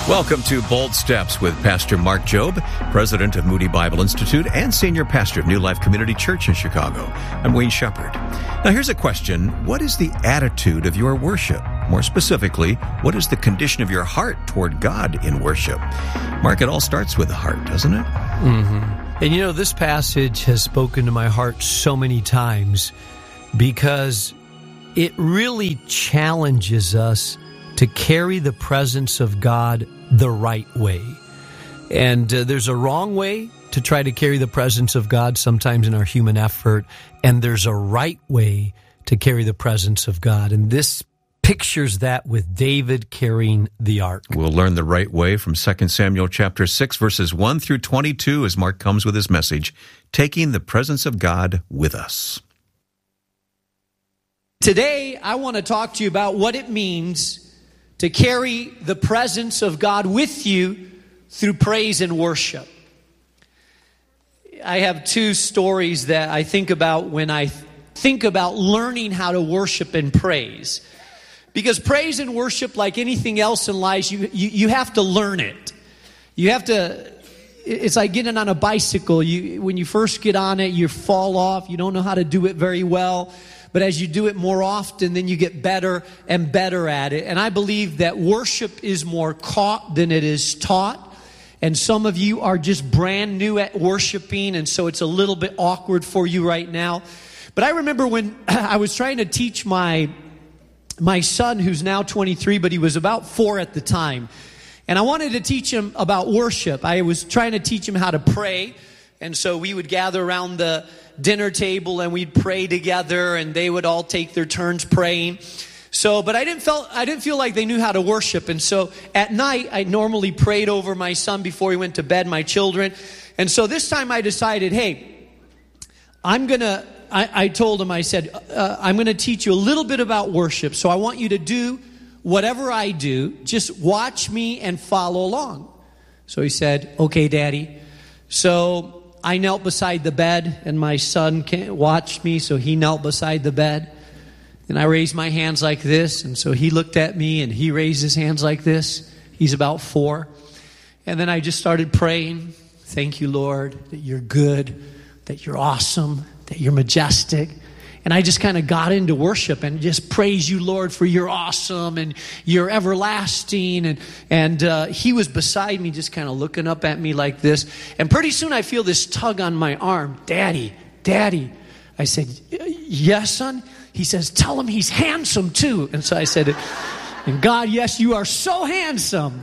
Welcome to Bold Steps with Pastor Mark Jobe, president of Moody Bible Institute and senior pastor of New Life Community Church in Chicago. I'm Wayne Shepherd. Now here's a question. What is the attitude of your worship? More specifically, what is the condition of your heart toward God in worship? Mark, it all starts with the heart, doesn't it? Mm-hmm. And you know, this passage has spoken to my heart so many times because it really challenges us to carry the presence of God the right way. And there's a wrong way to try to carry the presence of God sometimes in our human effort, and there's a right way to carry the presence of God. And this pictures that with David carrying the ark. We'll learn the right way from 2 Samuel chapter 6, verses 1 through 22 as Mark comes with his message, Taking the Presence of God with Us. Today, I want to talk to you about what it means to carry the presence of God with you through praise and worship. I have two stories that I think about when I think about learning how to worship and praise. Because praise and worship, like anything else in life, you have to learn it. You have to, it's like getting on a bicycle. When you first get on it, you fall off. You don't know how to do it very well. But as you do it more often, then you get better and better at it. And I believe that worship is more caught than it is taught. And some of you are just brand new at worshiping, and so it's a little bit awkward for you right now. But I remember when I was trying to teach my son, who's now 23, but he was about 4 at the time. And I wanted to teach him about worship. I was trying to teach him how to pray. And so we would gather around the dinner table and we'd pray together, and they would all take their turns praying. But I didn't feel like they knew how to worship. And so at night, I normally prayed over my son before he went to bed, my children. And so this time I decided, hey, I told him, I said, I'm going to teach you a little bit about worship. So I want you to do whatever I do. Just watch me and follow along. So he said, okay, Daddy. So I knelt beside the bed, and my son watched me, so he knelt beside the bed. And I raised my hands like this, and so he looked at me, and he raised his hands like this. He's about 4. And then I just started praying. Thank you, Lord, that you're good, that you're awesome, that you're majestic. And I just kind of got into worship and just praise you, Lord, for you're awesome and you're everlasting. And he was beside me just kind of looking up at me like this. And pretty soon I feel this tug on my arm. Daddy, Daddy. I said, yes, son. He says, tell him he's handsome too. And so I said, and God, yes, you are so handsome.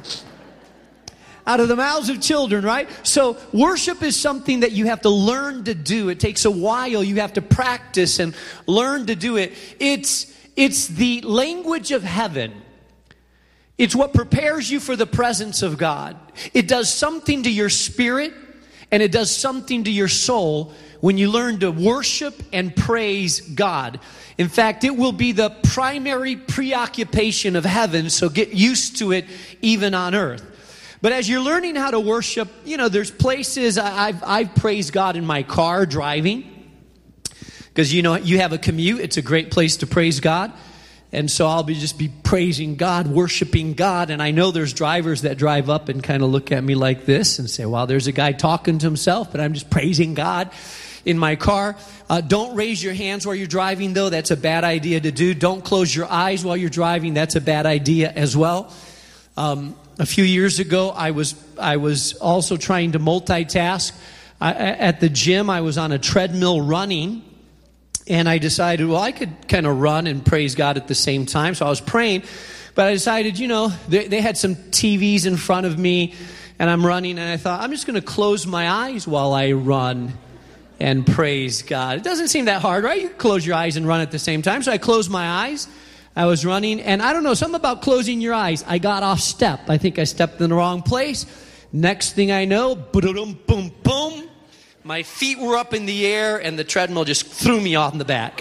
Out of the mouths of children, right? So worship is something that you have to learn to do. It takes a while. You have to practice and learn to do it. It's the language of heaven. It's what prepares you for the presence of God. It does something to your spirit, and it does something to your soul when you learn to worship and praise God. In fact, it will be the primary preoccupation of heaven, so get used to it even on earth. But as you're learning how to worship, there's places I've praised God in my car driving. Because, you have a commute. It's a great place to praise God. And so I'll just be praising God, worshiping God. And I know there's drivers that drive up and kind of look at me like this and say, wow, there's a guy talking to himself, but I'm just praising God in my car. Don't raise your hands while you're driving, though. That's a bad idea to do. Don't close your eyes while you're driving. That's a bad idea as well. A few years ago, I was also trying to multitask. At the gym, I was on a treadmill running, and I decided, well, I could kind of run and praise God at the same time. So I was praying, but I decided, they had some TVs in front of me, and I'm running, and I thought, I'm just going to close my eyes while I run and praise God. It doesn't seem that hard, right? You can close your eyes and run at the same time. So I closed my eyes. I was running, and I don't know, something about closing your eyes. I got off step. I think I stepped in the wrong place. Next thing I know, boom, boom, boom. My feet were up in the air, and the treadmill just threw me off in the back.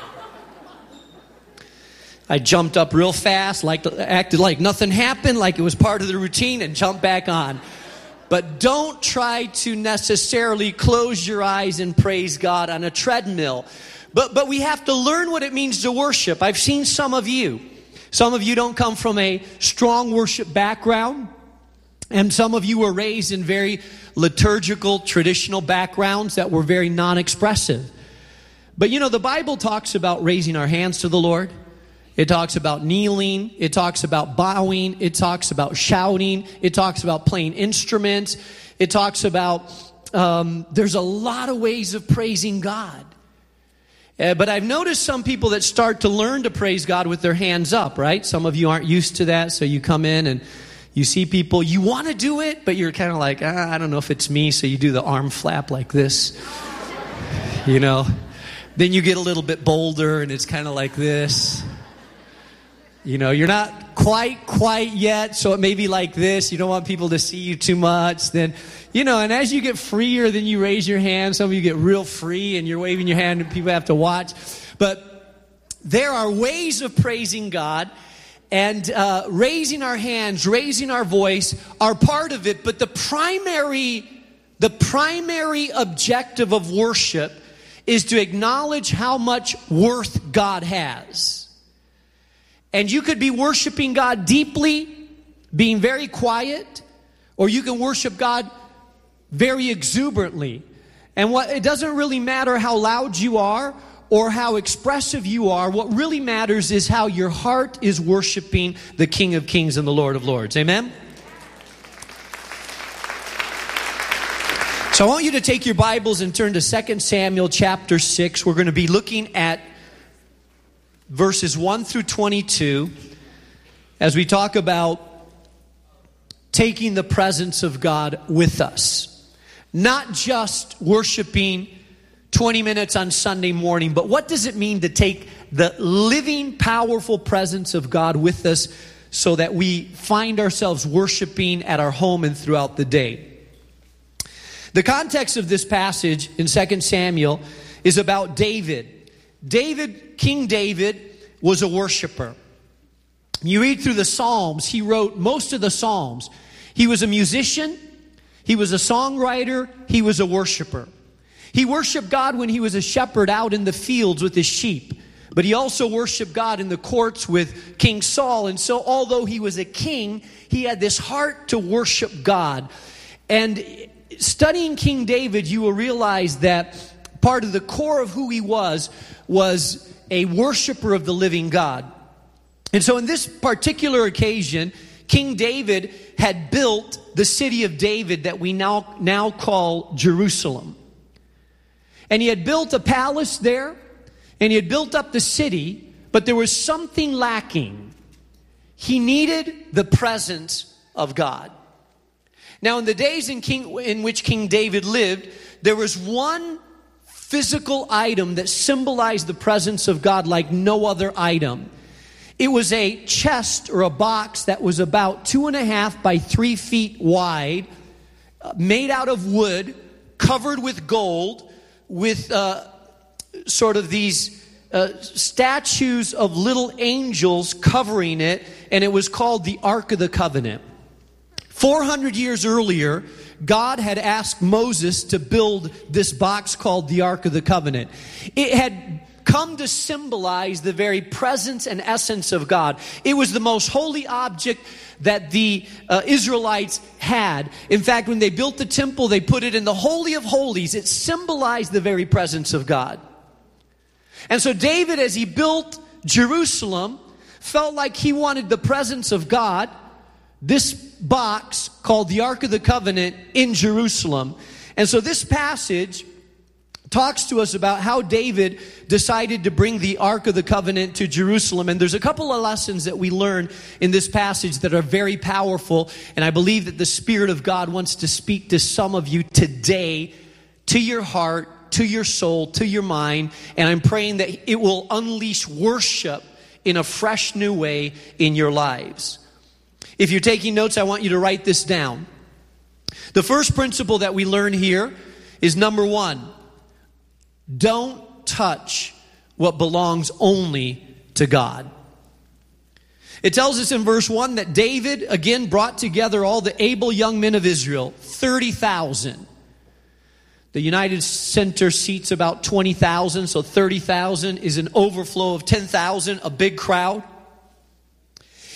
I jumped up real fast, acted like nothing happened, like it was part of the routine, and jumped back on. But don't try to necessarily close your eyes and praise God on a treadmill. But we have to learn what it means to worship. I've seen some of you. Some of you don't come from a strong worship background. And some of you were raised in very liturgical, traditional backgrounds that were very non-expressive. But you know, the Bible talks about raising our hands to the Lord. It talks about kneeling. It talks about bowing. It talks about shouting. It talks about playing instruments. It talks about, there's a lot of ways of praising God. But I've noticed some people that start to learn to praise God with their hands up, right? Some of you aren't used to that, so you come in and you see people, you want to do it, but you're kind of like, I don't know if it's me, so you do the arm flap like this, you know. Then you get a little bit bolder, and it's kind of like this. You know, you're not quite yet, so it may be like this. You don't want people to see you too much. Then, you know, and as you get freer, then you raise your hand. Some of you get real free, and you're waving your hand, and people have to watch. But there are ways of praising God, and raising our hands, raising our voice are part of it. But the primary objective of worship is to acknowledge how much worth God has. And you could be worshiping God deeply, being very quiet, or you can worship God very exuberantly. And it doesn't really matter how loud you are or how expressive you are. What really matters is how your heart is worshiping the King of Kings and the Lord of Lords. Amen? So I want you to take your Bibles and turn to 2 Samuel chapter 6. We're going to be looking at verses 1 through 22 as we talk about taking the presence of God with us. Not just worshiping 20 minutes on Sunday morning, but what does it mean to take the living, powerful presence of God with us so that we find ourselves worshiping at our home and throughout the day? The context of this passage in 2 Samuel is about David. King David was a worshiper. You read through the Psalms, he wrote most of the Psalms. He was a musician, he was a songwriter, he was a worshiper. He worshiped God when he was a shepherd out in the fields with his sheep. But he also worshiped God in the courts with King Saul. And so although he was a king, he had this heart to worship God. And studying King David, you will realize that part of the core of who he was a worshiper of the living God. And so in this particular occasion, King David had built the city of David that we now call Jerusalem. And he had built a palace there, and he had built up the city, but there was something lacking. He needed the presence of God. Now, in the days in which King David lived, there was one physical item that symbolized the presence of God like no other item. It was a chest or a box that was about 2.5 by 3 feet wide, made out of wood, covered with gold, with sort of these statues of little angels covering it, and it was called the Ark of the Covenant. 400 years earlier, God had asked Moses to build this box called the Ark of the Covenant. It had come to symbolize the very presence and essence of God. It was the most holy object that the Israelites had. In fact, when they built the temple, they put it in the Holy of Holies. It symbolized the very presence of God. And so David, as he built Jerusalem, felt like he wanted the presence of God, this box called the Ark of the Covenant, in Jerusalem. And so this passage talks to us about how David decided to bring the Ark of the Covenant to Jerusalem. And there's a couple of lessons that we learn in this passage that are very powerful. And I believe that the Spirit of God wants to speak to some of you today, to your heart, to your soul, to your mind. And I'm praying that it will unleash worship in a fresh new way in your lives. If you're taking notes, I want you to write this down. The first principle that we learn here is number 1. Don't touch what belongs only to God. It tells us in verse 1 that David again brought together all the able young men of Israel, 30,000. The United Center seats about 20,000, so 30,000 is an overflow of 10,000, a big crowd.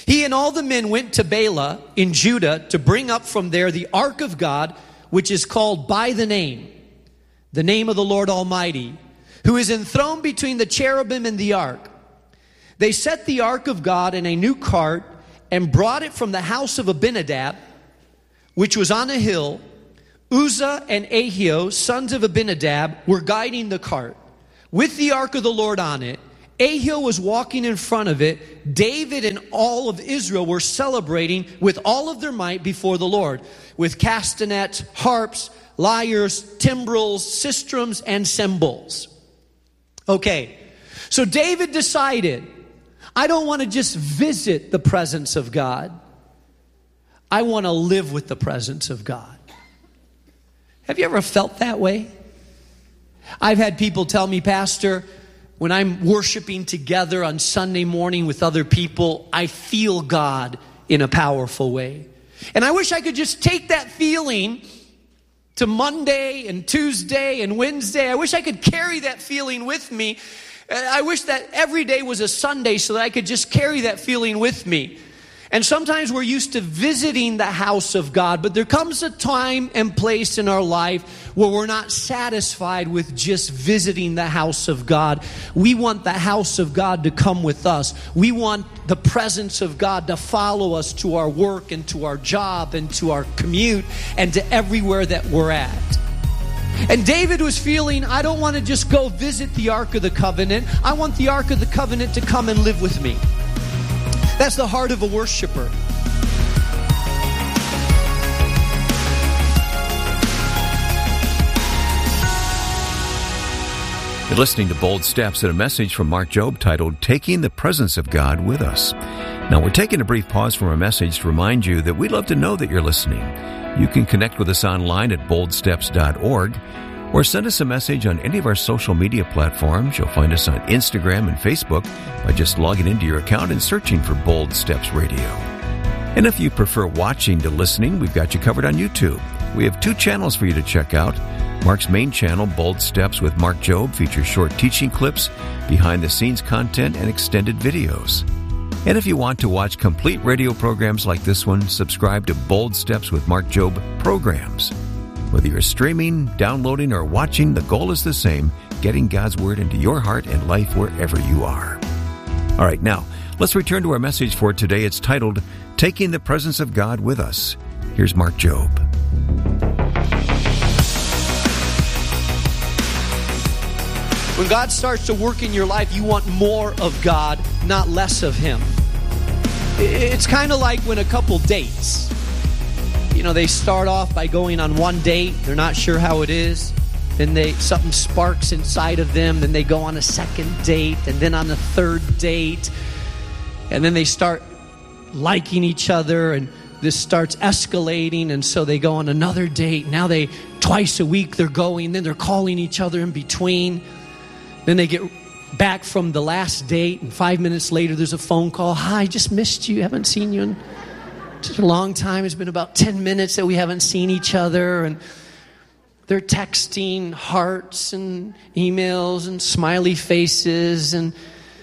He and all the men went to Bela in Judah to bring up from there the ark of God, which is called by the name of the Lord Almighty, who is enthroned between the cherubim and the ark. They set the ark of God in a new cart and brought it from the house of Abinadab, which was on a hill. Uzzah and Ahio, sons of Abinadab, were guiding the cart with the ark of the Lord on it. Ahio was walking in front of it. David and all of Israel were celebrating with all of their might before the Lord, with castanets, harps, lyres, timbrels, sistrums, and cymbals. Okay, so David decided, I don't want to just visit the presence of God. I want to live with the presence of God. Have you ever felt that way? I've had people tell me, Pastor, when I'm worshiping together on Sunday morning with other people, I feel God in a powerful way. And I wish I could just take that feeling to Monday and Tuesday and Wednesday. I wish I could carry that feeling with me. I wish that every day was a Sunday so that I could just carry that feeling with me. And sometimes we're used to visiting the house of God, but there comes a time and place in our life where we're not satisfied with just visiting the house of God. We want the house of God to come with us. We want the presence of God to follow us to our work and to our job and to our commute and to everywhere that we're at. And David was feeling, I don't want to just go visit the Ark of the Covenant. I want the Ark of the Covenant to come and live with me. That's the heart of a worshiper. You're listening to Bold Steps and a message from Mark Jobe titled, Taking the Presence of God with Us. Now, we're taking a brief pause from our message to remind you that we'd love to know that you're listening. You can connect with us online at boldsteps.org or send us a message on any of our social media platforms. You'll find us on Instagram and Facebook by just logging into your account and searching for Bold Steps Radio. And if you prefer watching to listening, we've got you covered on YouTube. We have 2 channels for you to check out. Mark's main channel, Bold Steps with Mark Jobe, features short teaching clips, behind-the-scenes content, and extended videos. And if you want to watch complete radio programs like this one, subscribe to Bold Steps with Mark Jobe programs. Whether you're streaming, downloading, or watching, the goal is the same, getting God's Word into your heart and life wherever you are. All right, now, let's return to our message for today. It's titled, Taking the Presence of God with Us. Here's Mark Jobe. When God starts to work in your life, you want more of God, not less of Him. It's kind of like when a couple dates. You know, they start off by going on one date. They're not sure how it is. Then something sparks inside of them. Then they go on a second date, and then on a third date. And then they start liking each other, and this starts escalating, and so they go on another date. Now twice a week they're going, then they're calling each other in between. Then they get back from the last date, and 5 minutes later there's a phone call. Hi, just missed you. Haven't seen you in such a long time. It's been about 10 minutes that we haven't seen each other. And they're texting hearts and emails and smiley faces and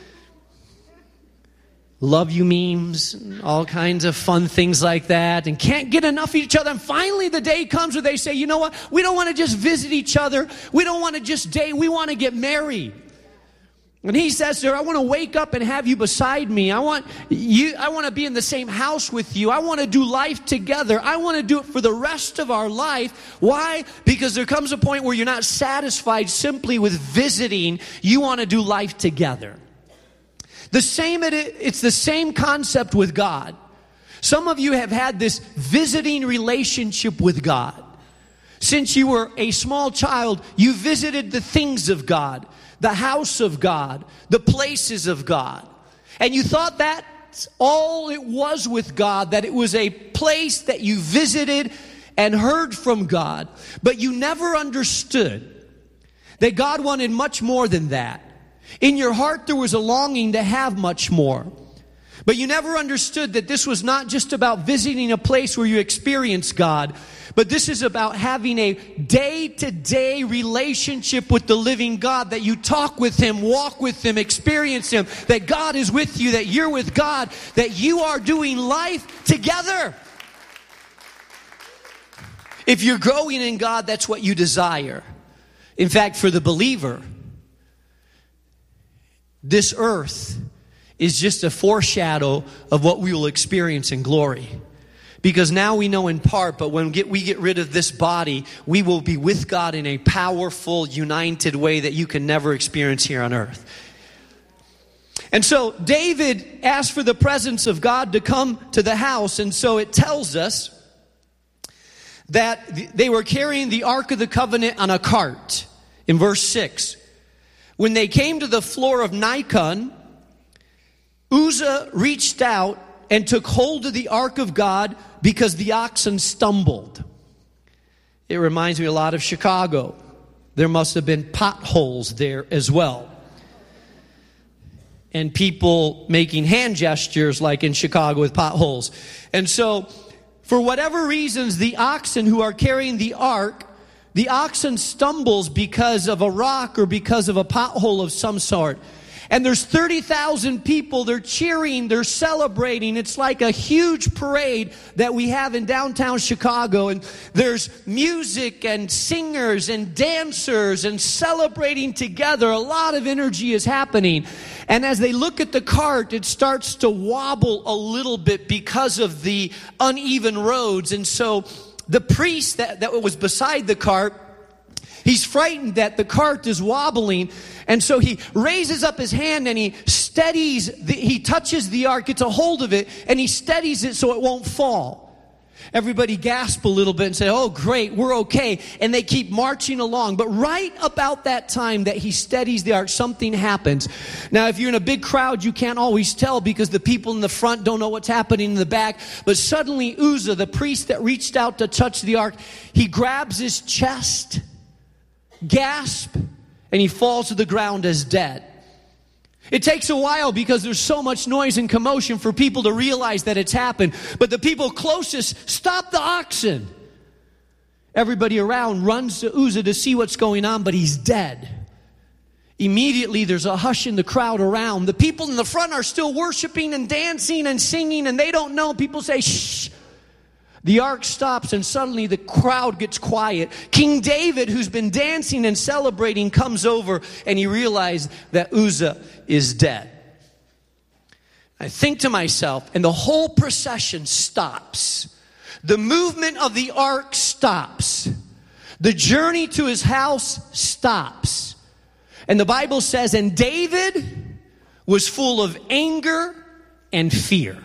love you memes and all kinds of fun things like that, and can't get enough of each other. And finally the day comes where they say, you know what? We don't want to just visit each other. We don't want to just date. We want to get married. And he says to her, I want to wake up and have you beside me. I want to be in the same house with you. I want to do life together. I want to do it for the rest of our life. Why? Because there comes a point where you're not satisfied simply with visiting. You want to do life together. It's the same concept with God. Some of you have had this visiting relationship with God. Since you were a small child, you visited the things of God, the house of God, the places of God. And you thought that's all it was with God, that it was a place that you visited and heard from God. But you never understood that God wanted much more than that. In your heart, there was a longing to have much more. But you never understood that this was not just about visiting a place where you experience God, But this is about having a day-to-day relationship with the living God, that you talk with Him, walk with Him, experience Him, that God is with you, that you're with God, that you are doing life together. If you're growing in God, that's what you desire. In fact, for the believer, this earth is just a foreshadow of what we will experience in glory. Because now we know in part, but when we get rid of this body, we will be with God in a powerful, united way that you can never experience here on earth. And so David asked for the presence of God to come to the house. And so it tells us that they were carrying the Ark of the Covenant on a cart. In verse 6, when they came to the floor of Nikon, Uzzah reached out and took hold of the ark of God because the oxen stumbled. It reminds me a lot of Chicago. There must have been potholes there as well. And people making hand gestures like in Chicago with potholes. And so, for whatever reasons, the oxen who are carrying the ark, the oxen stumbles because of a rock or because of a pothole of some sort. And there's 30,000 people, they're cheering, they're celebrating. It's like a huge parade that we have in downtown Chicago. And there's music and singers and dancers and celebrating together. A lot of energy is happening. And as they look at the cart, it starts to wobble a little bit because of the uneven roads. And so the priest that was beside the cart, he's frightened that the cart is wobbling, and so he raises up his hand and he he touches the ark, gets a hold of it, and he steadies it so it won't fall. Everybody gasp a little bit and say, oh great, we're okay, and they keep marching along. But right about that time that he steadies the ark, something happens. Now if you're in a big crowd, you can't always tell because the people in the front don't know what's happening in the back. But suddenly Uzzah, the priest that reached out to touch the ark, he grabs his chest, gasp, and he falls to the ground as dead. It takes a while because there's so much noise and commotion for people to realize that it's happened. But the people closest stop the oxen. Everybody around runs to Uzzah to see what's going on, but he's dead. Immediately there's a hush in the crowd around. The people in the front are still worshiping and dancing and singing, and they don't know. People say, shh. The ark stops, and suddenly the crowd gets quiet. King David, who's been dancing and celebrating, comes over, and he realizes that Uzzah is dead. I think to myself, and the whole procession stops. The movement of the ark stops. The journey to his house stops. And the Bible says, and David was full of anger and fear.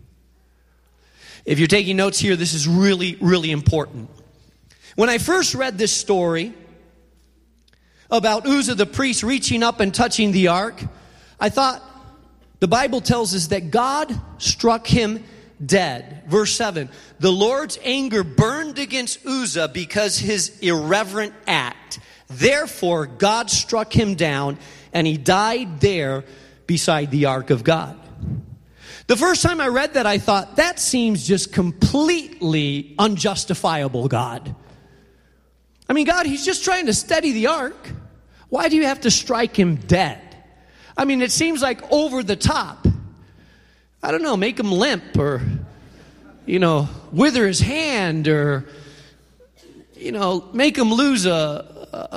If you're taking notes here, this is really, really important. When I first read this story about Uzzah the priest reaching up and touching the ark, I thought the Bible tells us that God struck him dead. Verse 7, the Lord's anger burned against Uzzah because his irreverent act. Therefore, God struck him down, and he died there beside the ark of God. The first time I read that, I thought, that seems just completely unjustifiable, God. I mean, God, he's just trying to steady the ark. Why do you have to strike him dead? I mean, it seems like over the top. I don't know, make him limp or, wither his hand or, make him lose an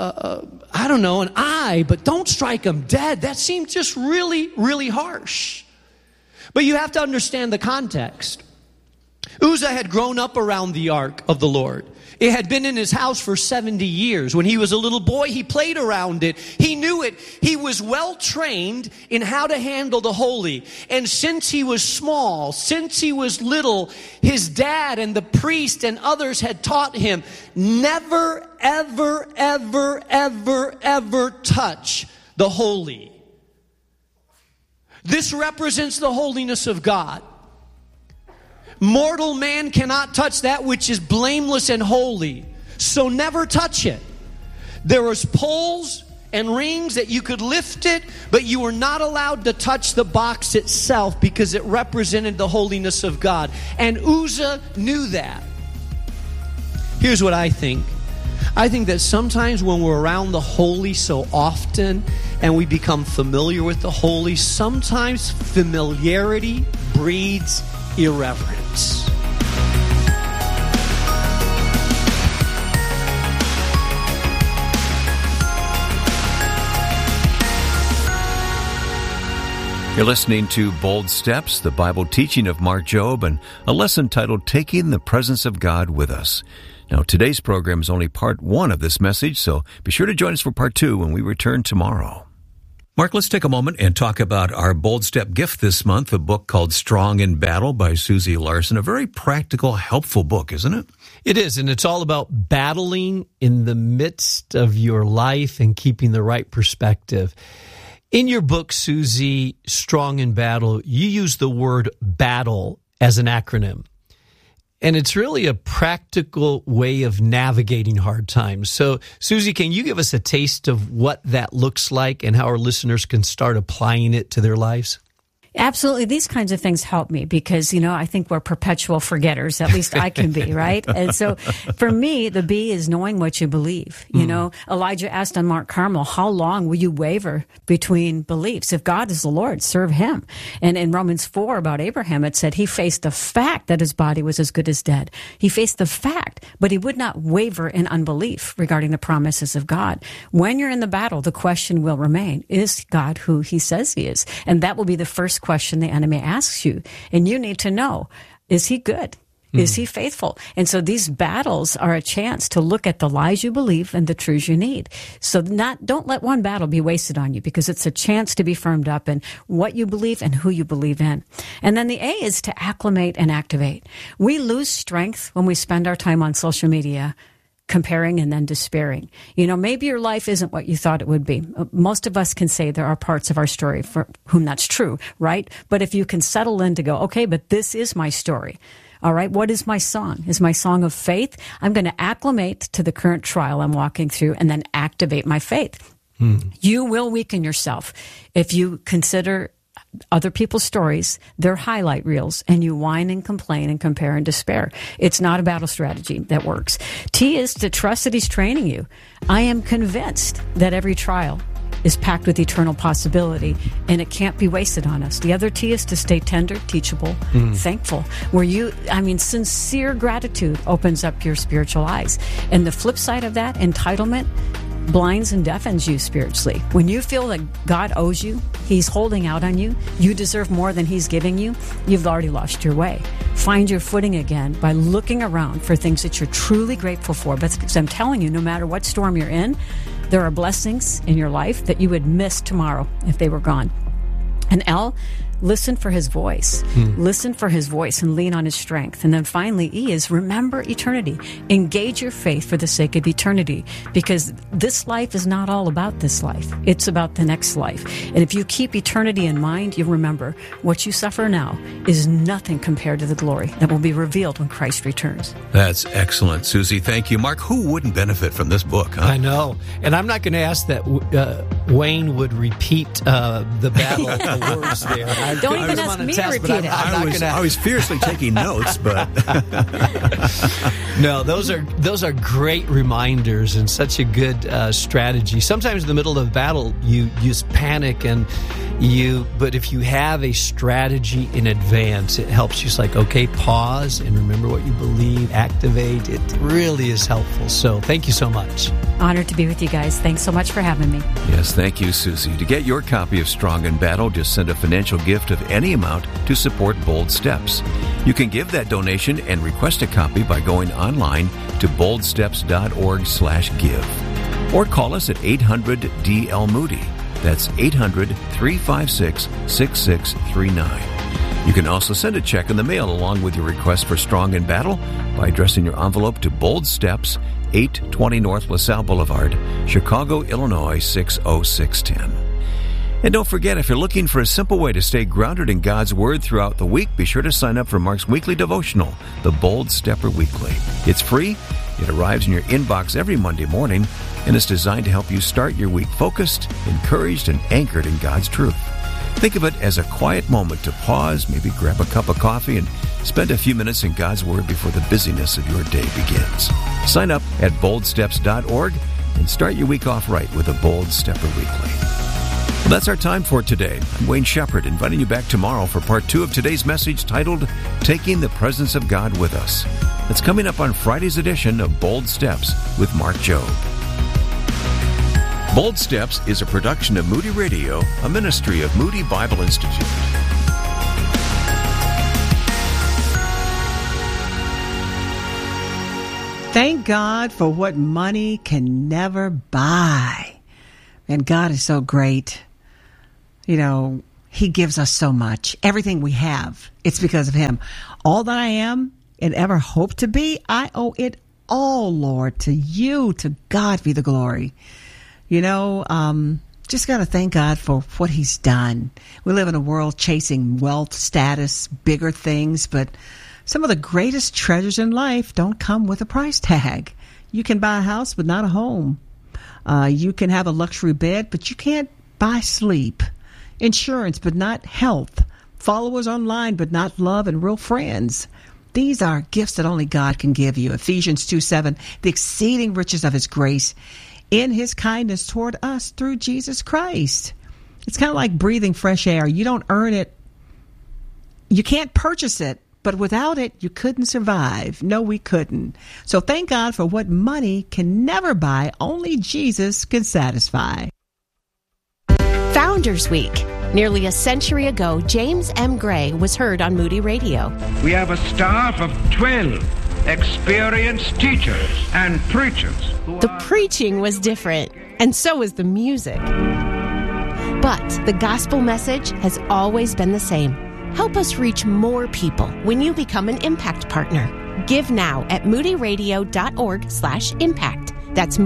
eye, but don't strike him dead. That seems just really, really harsh. But you have to understand the context. Uzzah had grown up around the ark of the Lord. It had been in his house for 70 years. When he was a little boy, he played around it. He knew it. He was well trained in how to handle the holy. And since he was small, since he was little, his dad and the priest and others had taught him, never, ever, ever, ever, ever touch the holy. This represents the holiness of God. Mortal man cannot touch that which is blameless and holy. So never touch it. There was poles and rings that you could lift it, but you were not allowed to touch the box itself because it represented the holiness of God. And Uzzah knew that. Here's what I think. I think that sometimes when we're around the holy so often and we become familiar with the holy, sometimes familiarity breeds irreverence. You're listening to Bold Steps, the Bible teaching of Mark Jobe, and a lesson titled Taking the Presence of God with Us. Now, today's program is only part 1 of this message, so be sure to join us for part 2 when we return tomorrow. Mark, let's take a moment and talk about our Bold Step gift this month, a book called Strong in Battle by Susie Larson. A very practical, helpful book, isn't it? It is, and it's all about battling in the midst of your life and keeping the right perspective. In your book, Susie, Strong in Battle, you use the word battle as an acronym. And it's really a practical way of navigating hard times. So, Susie, can you give us a taste of what that looks like and how our listeners can start applying it to their lives? Absolutely. These kinds of things help me because, I think we're perpetual forgetters. At least I can be, right? And so for me, the B is knowing what you believe. Elijah asked on Mount Carmel, how long will you waver between beliefs? If God is the Lord, serve him. And in Romans 4 about Abraham, it said he faced the fact that his body was as good as dead. He faced the fact, but he would not waver in unbelief regarding the promises of God. When you're in the battle, the question will remain, is God who he says he is? And that will be the first question the enemy asks you. And you need to know, is he good? Is he faithful? And so these battles are a chance to look at the lies you believe and the truths you need. So don't let one battle be wasted on you because it's a chance to be firmed up in what you believe and who you believe in. And then the A is to acclimate and activate. We lose strength when we spend our time on social media comparing and then despairing. Maybe your life isn't what you thought it would be. Most of us can say there are parts of our story for whom that's true, right? But if you can settle in to go, okay, but this is my story. All right, what is my song? Is my song of faith? I'm going to acclimate to the current trial I'm walking through and then activate my faith. You will weaken yourself if you consider other people's stories, their highlight reels, and you whine and complain and compare and despair. It's not a battle strategy that works. T is to trust that he's training you. I am convinced that every trial is packed with eternal possibility, and it can't be wasted on us. The other T is to stay tender, teachable, thankful, where sincere gratitude opens up your spiritual eyes. And the flip side of that, entitlement, blinds and deafens you spiritually. When you feel that God owes you, he's holding out on you, you deserve more than he's giving you, you've already lost your way. Find your footing again by looking around for things that you're truly grateful for. Because I'm telling you, no matter what storm you're in, there are blessings in your life that you would miss tomorrow if they were gone. And L, listen for his voice. Listen for his voice and lean on his strength. And then finally, E is remember eternity. Engage your faith for the sake of eternity, because this life is not all about this life. It's about the next life. And if you keep eternity in mind, you'll remember what you suffer now is nothing compared to the glory that will be revealed when Christ returns. That's excellent, Susie. Thank you. Mark, who wouldn't benefit from this book? Huh? I know. And I'm not going to ask that Wayne would repeat the battle the words there. Don't even ask me to repeat it. I was fiercely taking notes, but no, those are great reminders and such a good strategy. Sometimes in the middle of battle, you just panic but if you have a strategy in advance, it helps you. It's like, okay, pause and remember what you believe, activate. It really is helpful. So thank you so much. Honored to be with you guys. Thanks so much for having me. Yes, thank you, Susie. To get your copy of Strong in Battle, just send a financial gift of any amount to support Bold Steps. You can give that donation and request a copy by going online to boldsteps.org/give. Or call us at 800-DL-MOODY. That's 800-356-6639. You can also send a check in the mail along with your request for Strong in Battle by addressing your envelope to Bold Steps, 820 North LaSalle Boulevard, Chicago, Illinois, 60610. And don't forget, if you're looking for a simple way to stay grounded in God's Word throughout the week, be sure to sign up for Mark's weekly devotional, the Bold Stepper Weekly. It's free. It arrives in your inbox every Monday morning, and it's designed to help you start your week focused, encouraged, and anchored in God's truth. Think of it as a quiet moment to pause, maybe grab a cup of coffee, and spend a few minutes in God's Word before the busyness of your day begins. Sign up at boldsteps.org and start your week off right with a Bold Stepper Weekly. Well, that's our time for today. I'm Wayne Shepherd, inviting you back tomorrow for part 2 of today's message titled, Taking the Presence of God with Us. That's coming up on Friday's edition of Bold Steps with Mark Jobe. Bold Steps is a production of Moody Radio, a ministry of Moody Bible Institute. Thank God for what money can never buy. And God is so great. You know, He gives us so much. Everything we have, it's because of Him. All that I am and ever hope to be, I owe it all, Lord, to you. To God be the glory. You know, just got to thank God for what He's done. We live in a world chasing wealth, status, bigger things, but some of the greatest treasures in life don't come with a price tag. You can buy a house, but not a home. You can have a luxury bed, but you can't buy sleep. Insurance, but not health. Followers online, but not love and real friends. These are gifts that only God can give you. Ephesians 2:7, the exceeding riches of His grace in His kindness toward us through Jesus Christ. It's kind of like breathing fresh air. You don't earn it. You can't purchase it, but without it, you couldn't survive. No, we couldn't. So thank God for what money can never buy. Only Jesus can satisfy. Founders Week. Nearly a century ago, James M. Gray was heard on Moody Radio. We have a staff of 12 experienced teachers and preachers. The preaching was different, and so was the music. But the gospel message has always been the same. Help us reach more people when you become an Impact Partner. Give now at moodyradio.org/impact. That's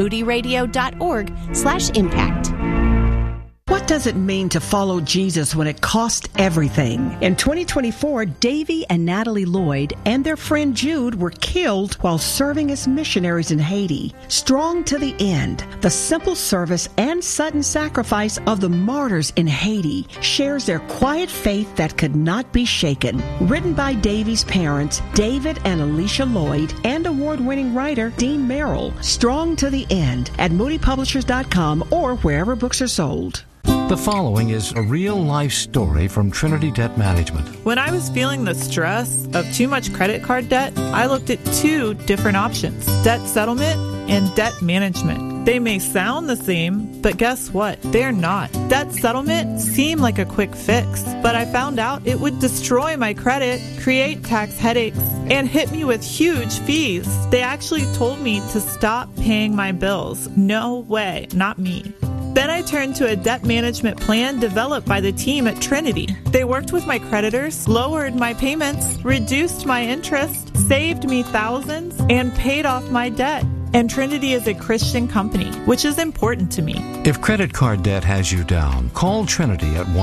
moodyradio.org/impact. What does it mean to follow Jesus when it costs everything? In 2024, Davy and Natalie Lloyd and their friend Jude were killed while serving as missionaries in Haiti. Strong to the end, the simple service and sudden sacrifice of the martyrs in Haiti shares their quiet faith that could not be shaken. Written by Davy's parents, David and Alicia Lloyd, and award-winning writer Dean Merrill. Strong to the end at moodypublishers.com or wherever books are sold. The following is a real-life story from Trinity Debt Management. When I was feeling the stress of too much credit card debt, I looked at 2 different options, debt settlement and debt management. They may sound the same, but guess what? They're not. Debt settlement seemed like a quick fix, but I found out it would destroy my credit, create tax headaches, and hit me with huge fees. They actually told me to stop paying my bills. No way, not me. Then I turned to a debt management plan developed by the team at Trinity. They worked with my creditors, lowered my payments, reduced my interest, saved me thousands, and paid off my debt. And Trinity is a Christian company, which is important to me. If credit card debt has you down, call Trinity at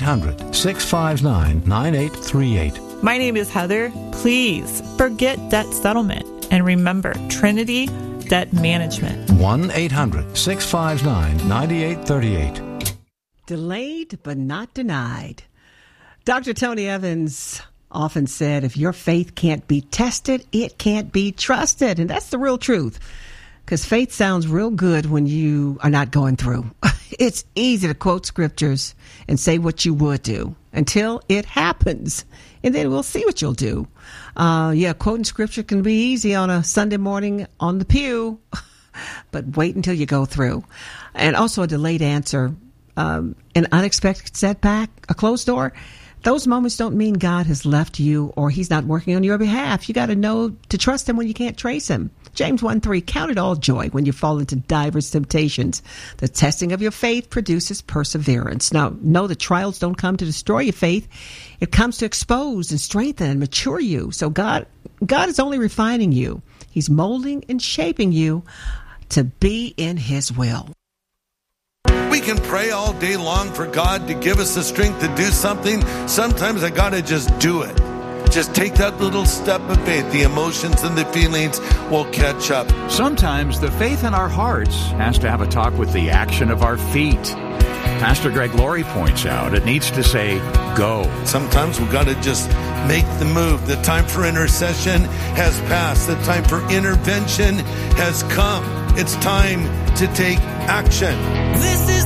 1-800-659-9838. My name is Heather. Please forget debt settlement and remember Trinity Debt Management. 1-800-659-9838. Delayed but not denied. Dr. Tony Evans often said, if your faith can't be tested, it can't be trusted. And that's the real truth. Because faith sounds real good when you are not going through. It's easy to quote scriptures and say what you would do until it happens. And then we'll see what you'll do. Quoting scripture can be easy on a Sunday morning on the pew, but wait until you go through. And also a delayed answer, an unexpected setback, a closed door. Those moments don't mean God has left you or He's not working on your behalf. You got to know to trust Him when you can't trace Him. James 1:3, count it all joy when you fall into diverse temptations. The testing of your faith produces perseverance. Now, know that trials don't come to destroy your faith. It comes to expose and strengthen and mature you. So God is only refining you. He's molding and shaping you to be in His will. We can pray all day long for God to give us the strength to do something. Sometimes I got to just do it. Just take that little step of faith. The emotions and the feelings will catch up. Sometimes the faith in our hearts has to have a talk with the action of our feet. Pastor Greg Laurie points out, it needs to say, go. Sometimes we've got to just make the move. The time for intercession has passed. The time for intervention has come. It's time to take action. This is